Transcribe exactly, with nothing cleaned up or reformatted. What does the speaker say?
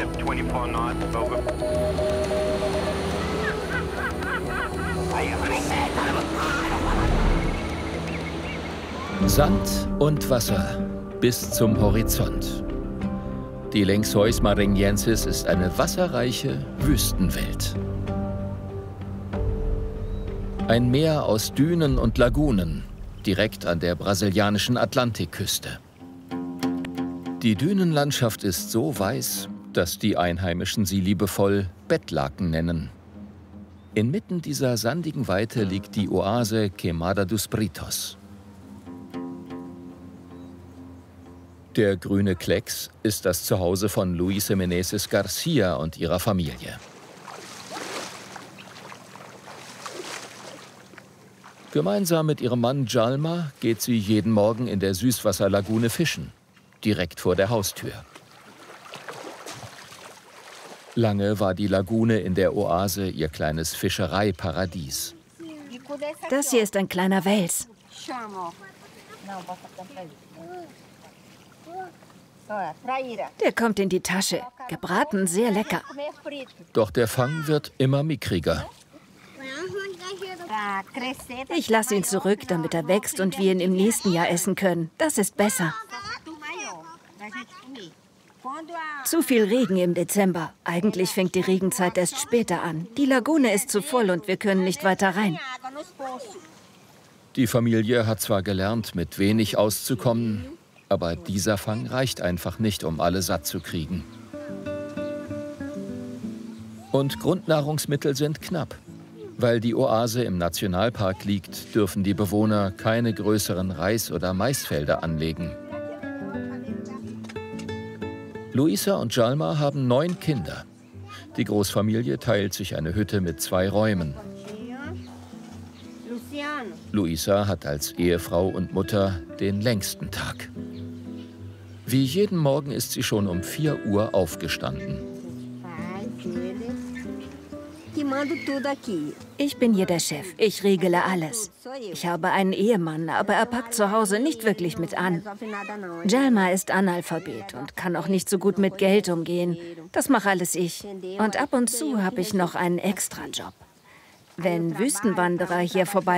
Sand und Wasser bis zum Horizont. Die Lençóis Maranhenses ist eine wasserreiche Wüstenwelt. Ein Meer aus Dünen und Lagunen, direkt an der brasilianischen Atlantikküste. Die Dünenlandschaft ist so weiß, dass die Einheimischen sie liebevoll Bettlaken nennen. Inmitten dieser sandigen Weite liegt die Oase Queimada dos Britos. Der grüne Klecks ist das Zuhause von Luisa Meneses Garcia und ihrer Familie. Gemeinsam mit ihrem Mann Djalma geht sie jeden Morgen in der Süßwasserlagune fischen, direkt vor der Haustür. Lange war die Lagune in der Oase ihr kleines Fischereiparadies. Das hier ist ein kleiner Wels. Der kommt in die Tasche. Gebraten, sehr lecker. Doch der Fang wird immer mickriger. Ich lasse ihn zurück, damit er wächst und wir ihn im nächsten Jahr essen können. Das ist besser. Zu viel Regen im Dezember. Eigentlich fängt die Regenzeit erst später an. Die Lagune ist zu voll und wir können nicht weiter rein. Die Familie hat zwar gelernt, mit wenig auszukommen, aber dieser Fang reicht einfach nicht, um alle satt zu kriegen. Und Grundnahrungsmittel sind knapp. Weil die Oase im Nationalpark liegt, dürfen die Bewohner keine größeren Reis- oder Maisfelder anlegen. Luisa und Djalma haben neun Kinder. Die Großfamilie teilt sich eine Hütte mit zwei Räumen. Luisa hat als Ehefrau und Mutter den längsten Tag. Wie jeden Morgen ist sie schon um vier Uhr aufgestanden. Ich bin hier der Chef. Ich regle alles. Ich habe einen Ehemann, aber er packt zu Hause nicht wirklich mit an. Djalma ist Analphabet und kann auch nicht so gut mit Geld umgehen. Das mache alles ich. Und ab und zu habe ich noch einen Extrajob. Wenn Wüstenwanderer hier vorbei